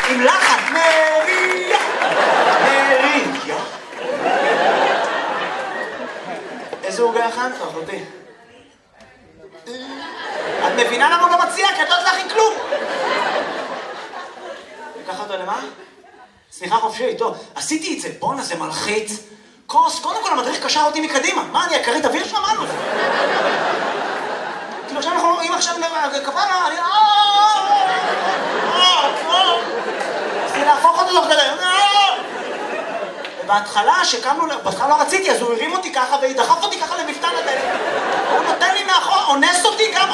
עם לחץ, מריה, מריה. איזה עוגה הכנת, אחותי? את מבינה למה הוא לא מציע? כי את לא יודעת להכין כלום. לקח אותו למה? סליחה חופשי, טוב, עשיתי את זה, בונה, זה מלחיץ. קוס, קודם כל המדריך קשר אותי מקדימה. מה, אני הכרית אוויר שם? מה לו? כאילו עכשיו אנחנו, אם עכשיו כפרה, אני... רציתי להפוך אותו תוך כדי. ובהתחלה, שקמנו, בהתחלה לא רציתי, אז הוא הרים אותי ככה ודחף אותי ככה למפתן הדלת. הוא נותן לי מאחור, אונס אותי גם